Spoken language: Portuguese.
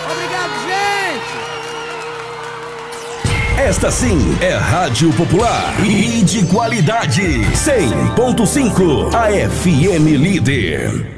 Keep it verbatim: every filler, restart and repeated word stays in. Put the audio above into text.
Obrigado, gente! Esta sim é Rádio Popular e de qualidade. cem ponto cinco, a F M Líder.